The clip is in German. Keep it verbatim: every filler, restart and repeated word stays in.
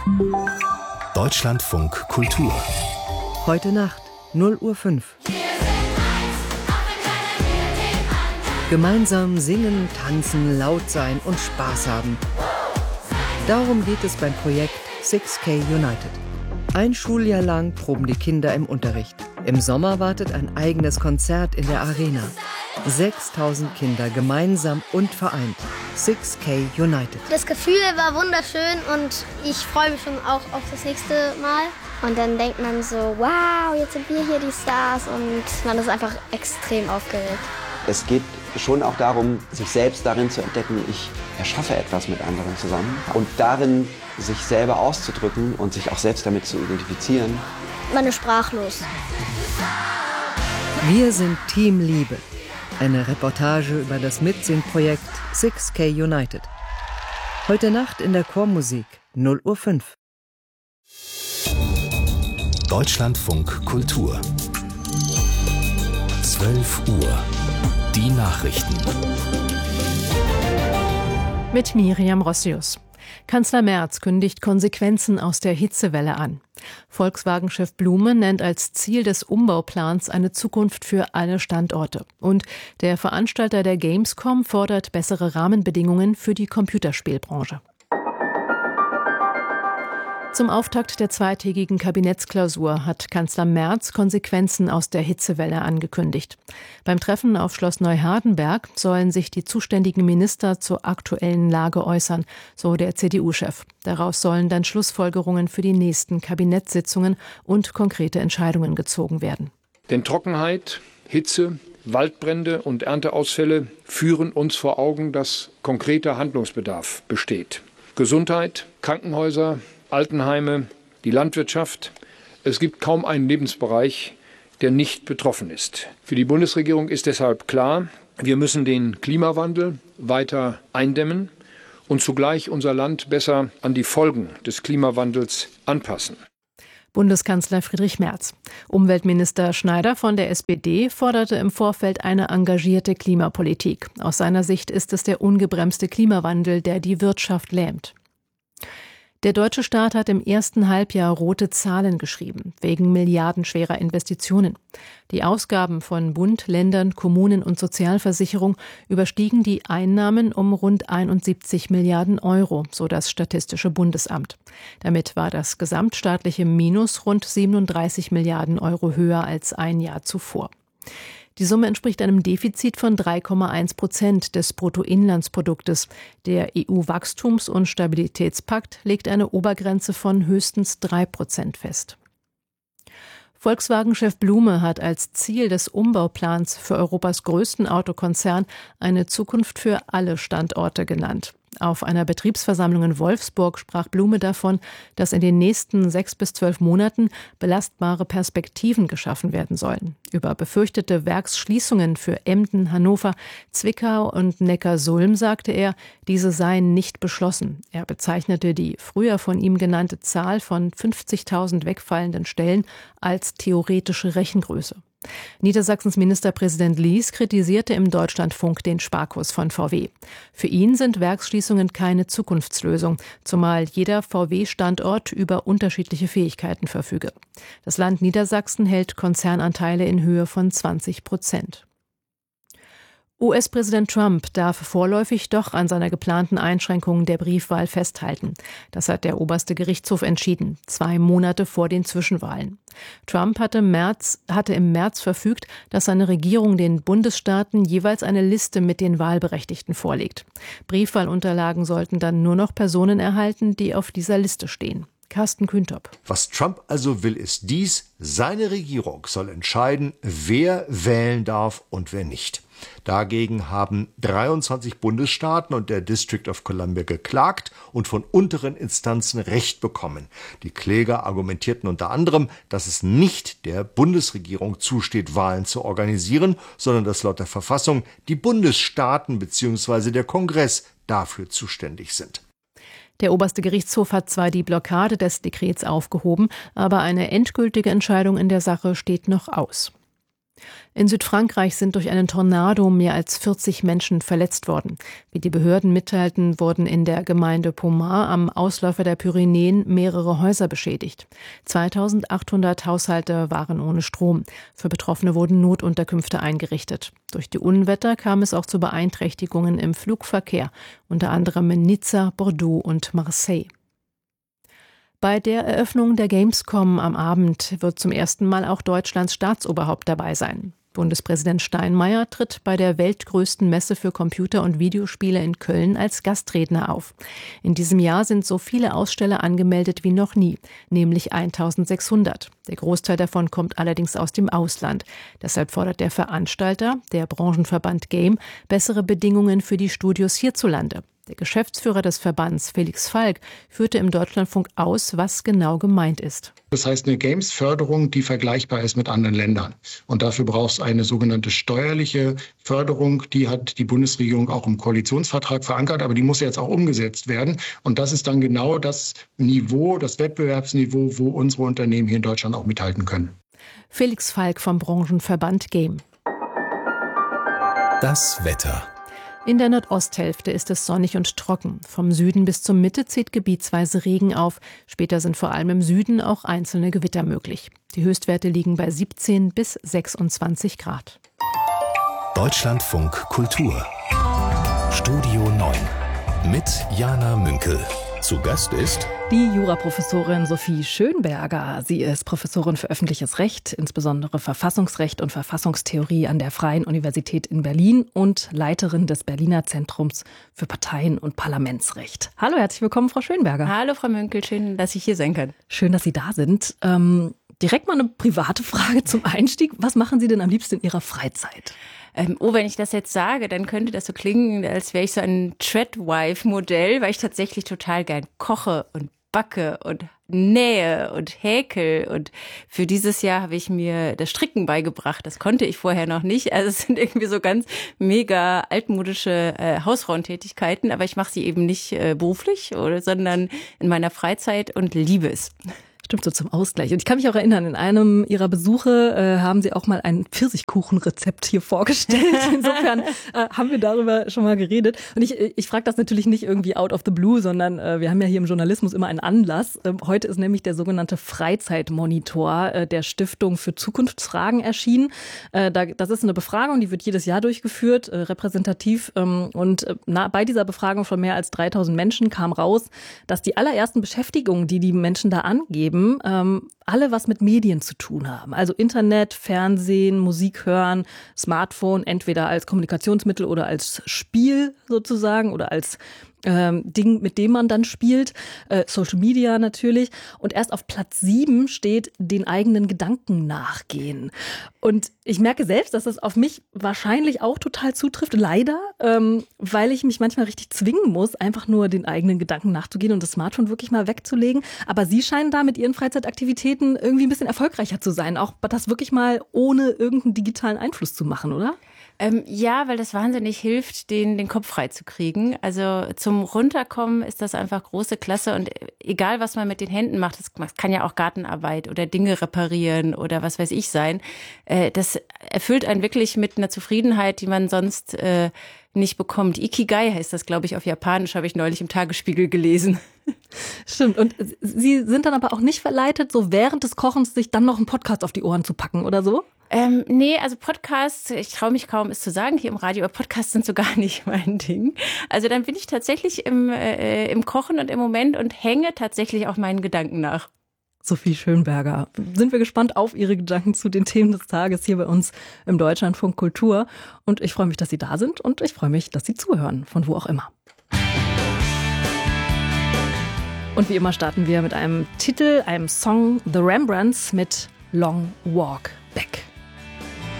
Deutschlandfunk Kultur. Heute Nacht, null Uhr fünf. Gemeinsam singen, tanzen, laut sein und Spaß haben. Darum geht es beim Projekt six K United. Ein Schuljahr lang proben die Kinder im Unterricht. Im Sommer wartet ein eigenes Konzert in der Arena. sechstausend Kinder gemeinsam und vereint. six K United. Das Gefühl war wunderschön und ich freue mich schon auch auf das nächste Mal. Und dann denkt man so, wow, jetzt sind wir hier die Stars und man ist einfach extrem aufgeregt. Es geht schon auch darum, sich selbst darin zu entdecken, ich erschaffe etwas mit anderen zusammen und darin sich selber auszudrücken und sich auch selbst damit zu identifizieren. Man ist sprachlos. Wir sind Team Liebe. Eine Reportage über das Mitsingprojekt six K United. Heute Nacht in der Chormusik, null Uhr fünf. Deutschlandfunk Kultur. zwölf Uhr. Die Nachrichten. Mit Miriam Rossius. Kanzler Merz kündigt Konsequenzen aus der Hitzewelle an. Volkswagen-Chef Blume nennt als Ziel des Umbauplans eine Zukunft für alle Standorte. Und der Veranstalter der Gamescom fordert bessere Rahmenbedingungen für die Computerspielbranche. Zum Auftakt der zweitägigen Kabinettsklausur hat Kanzler Merz Konsequenzen aus der Hitzewelle angekündigt. Beim Treffen auf Schloss Neuhardenberg sollen sich die zuständigen Minister zur aktuellen Lage äußern, so der C D U-Chef. Daraus sollen dann Schlussfolgerungen für die nächsten Kabinettssitzungen und konkrete Entscheidungen gezogen werden. Denn Trockenheit, Hitze, Waldbrände und Ernteausfälle führen uns vor Augen, dass konkreter Handlungsbedarf besteht. Gesundheit, Krankenhäuser, Altenheime, die Landwirtschaft. Es gibt kaum einen Lebensbereich, der nicht betroffen ist. Für die Bundesregierung ist deshalb klar, wir müssen den Klimawandel weiter eindämmen und zugleich unser Land besser an die Folgen des Klimawandels anpassen. Bundeskanzler Friedrich Merz. Umweltminister Schneider von der S P D forderte im Vorfeld eine engagierte Klimapolitik. Aus seiner Sicht ist es der ungebremste Klimawandel, der die Wirtschaft lähmt. Der deutsche Staat hat im ersten Halbjahr rote Zahlen geschrieben, wegen milliardenschwerer Investitionen. Die Ausgaben von Bund, Ländern, Kommunen und Sozialversicherung überstiegen die Einnahmen um rund einundsiebzig Milliarden Euro, so das Statistische Bundesamt. Damit war das gesamtstaatliche Minus rund siebenunddreißig Milliarden Euro höher als ein Jahr zuvor. Die Summe entspricht einem Defizit von drei Komma eins Prozent des Bruttoinlandsproduktes. Der E U-Wachstums- und Stabilitätspakt legt eine Obergrenze von höchstens drei Prozent fest. Volkswagen-Chef Blume hat als Ziel des Umbauplans für Europas größten Autokonzern eine Zukunft für alle Standorte genannt. Auf einer Betriebsversammlung in Wolfsburg sprach Blume davon, dass in den nächsten sechs bis zwölf Monaten belastbare Perspektiven geschaffen werden sollen. Über befürchtete Werksschließungen für Emden, Hannover, Zwickau und Neckarsulm sagte er, diese seien nicht beschlossen. Er bezeichnete die früher von ihm genannte Zahl von fünfzigtausend wegfallenden Stellen als theoretische Rechengröße. Niedersachsens Ministerpräsident Lies kritisierte im Deutschlandfunk den Sparkurs von V W. Für ihn sind Werksschließungen keine Zukunftslösung, zumal jeder V W-Standort über unterschiedliche Fähigkeiten verfüge. Das Land Niedersachsen hält Konzernanteile in Höhe von zwanzig Prozent. U S-Präsident Trump darf vorläufig doch an seiner geplanten Einschränkung der Briefwahl festhalten. Das hat der oberste Gerichtshof entschieden, zwei Monate vor den Zwischenwahlen. Trump hatte, März, hatte im März verfügt, dass seine Regierung den Bundesstaaten jeweils eine Liste mit den Wahlberechtigten vorlegt. Briefwahlunterlagen sollten dann nur noch Personen erhalten, die auf dieser Liste stehen. Carsten Küntop. Was Trump also will, ist dies: Seine Regierung soll entscheiden, wer wählen darf und wer nicht. Dagegen haben dreiundzwanzig Bundesstaaten und der District of Columbia geklagt und von unteren Instanzen Recht bekommen. Die Kläger argumentierten unter anderem, dass es nicht der Bundesregierung zusteht, Wahlen zu organisieren, sondern dass laut der Verfassung die Bundesstaaten bzw. der Kongress dafür zuständig sind. Der oberste Gerichtshof hat zwar die Blockade des Dekrets aufgehoben, aber eine endgültige Entscheidung in der Sache steht noch aus. In Südfrankreich sind durch einen Tornado mehr als vierzig Menschen verletzt worden. Wie die Behörden mitteilten, wurden in der Gemeinde Pommard am Ausläufer der Pyrenäen mehrere Häuser beschädigt. zweitausendachthundert Haushalte waren ohne Strom. Für Betroffene wurden Notunterkünfte eingerichtet. Durch die Unwetter kam es auch zu Beeinträchtigungen im Flugverkehr, unter anderem in Nizza, Bordeaux und Marseille. Bei der Eröffnung der Gamescom am Abend wird zum ersten Mal auch Deutschlands Staatsoberhaupt dabei sein. Bundespräsident Steinmeier tritt bei der weltgrößten Messe für Computer- und Videospiele in Köln als Gastredner auf. In diesem Jahr sind so viele Aussteller angemeldet wie noch nie, nämlich eintausendsechshundert. Der Großteil davon kommt allerdings aus dem Ausland. Deshalb fordert der Veranstalter, der Branchenverband Game, bessere Bedingungen für die Studios hierzulande. Der Geschäftsführer des Verbands, Felix Falk, führte im Deutschlandfunk aus, was genau gemeint ist. Das heißt eine Games-Förderung, die vergleichbar ist mit anderen Ländern. Und dafür braucht es eine sogenannte steuerliche Förderung. Die hat die Bundesregierung auch im Koalitionsvertrag verankert, aber die muss jetzt auch umgesetzt werden. Und das ist dann genau das Niveau, das Wettbewerbsniveau, wo unsere Unternehmen hier in Deutschland auch mithalten können. Felix Falk vom Branchenverband Game. Das Wetter. In der Nordosthälfte ist es sonnig und trocken. Vom Süden bis zur Mitte zieht gebietsweise Regen auf. Später sind vor allem im Süden auch einzelne Gewitter möglich. Die Höchstwerte liegen bei siebzehn bis sechsundzwanzig Grad. Deutschlandfunk Kultur. Studio neun. Mit Jana Münkel. Zu Gast ist die Juraprofessorin Sophie Schönberger. Sie ist Professorin für öffentliches Recht, insbesondere Verfassungsrecht und Verfassungstheorie an der Freien Universität in Berlin und Leiterin des Berliner Zentrums für Parteien- und Parlamentsrecht. Hallo, herzlich willkommen, Frau Schönberger. Hallo, Frau Münkel, schön, dass ich hier sein kann. Schön, dass Sie da sind. Ähm, direkt mal eine private Frage zum Einstieg. Was machen Sie denn am liebsten in Ihrer Freizeit? Ähm, oh, wenn ich das jetzt sage, dann könnte das so klingen, als wäre ich so ein Treadwife-Modell, weil ich tatsächlich total gern koche und backe und nähe und häkel. Und für dieses Jahr habe ich mir das Stricken beigebracht. Das konnte ich vorher noch nicht. Also es sind irgendwie so ganz mega altmodische äh, Hausfrauentätigkeiten, aber ich mache sie eben nicht äh, beruflich, oder, sondern in meiner Freizeit und liebe es. Stimmt, so zum Ausgleich. Und ich kann mich auch erinnern, in einem Ihrer Besuche äh, haben Sie auch mal ein Pfirsichkuchenrezept hier vorgestellt. Insofern äh, haben wir darüber schon mal geredet. Und ich, ich frage das natürlich nicht irgendwie out of the blue, sondern äh, wir haben ja hier im Journalismus immer einen Anlass. Ähm, heute ist nämlich der sogenannte Freizeitmonitor äh, der Stiftung für Zukunftsfragen erschienen. Äh, da, das ist eine Befragung, die wird jedes Jahr durchgeführt, äh, repräsentativ. Ähm, und äh, na, bei dieser Befragung von mehr als dreitausend Menschen kam raus, dass die allerersten Beschäftigungen, die die Menschen da angeben, Ähm, alle was mit Medien zu tun haben. Also Internet, Fernsehen, Musik hören, Smartphone, entweder als Kommunikationsmittel oder als Spiel sozusagen oder als ähm, Ding, mit dem man dann spielt. Äh, Social Media natürlich. Und erst auf Platz sieben steht, den eigenen Gedanken nachgehen. Und ich merke selbst, dass das auf mich wahrscheinlich auch total zutrifft, leider, ähm, weil ich mich manchmal richtig zwingen muss, einfach nur den eigenen Gedanken nachzugehen und das Smartphone wirklich mal wegzulegen. Aber Sie scheinen da mit Ihren Freizeitaktivitäten irgendwie ein bisschen erfolgreicher zu sein, auch das wirklich mal ohne irgendeinen digitalen Einfluss zu machen, oder? Ähm, ja, weil das wahnsinnig hilft, den, den Kopf frei zu kriegen. Also zum Runterkommen ist das einfach große Klasse. Und egal, was man mit den Händen macht, das kann ja auch Gartenarbeit oder Dinge reparieren oder was weiß ich sein, äh, das erfüllt einen wirklich mit einer Zufriedenheit, die man sonst äh, nicht bekommt. Ikigai heißt das, glaube ich, auf Japanisch, habe ich neulich im Tagesspiegel gelesen. Stimmt. Und Sie sind dann aber auch nicht verleitet, so während des Kochens sich dann noch einen Podcast auf die Ohren zu packen oder so? Ähm, nee, also Podcasts, ich traue mich kaum, es zu sagen hier im Radio, aber Podcasts sind so gar nicht mein Ding. Also dann bin ich tatsächlich im, äh, im Kochen und im Moment und hänge tatsächlich auch meinen Gedanken nach. Sophie Schönberger. Sind wir gespannt auf Ihre Gedanken zu den Themen des Tages hier bei uns im Deutschlandfunk Kultur. Und ich freue mich, dass Sie da sind und ich freue mich, dass Sie zuhören, von wo auch immer. Und wie immer starten wir mit einem Titel, einem Song, The Rembrandts mit Long Walk Back.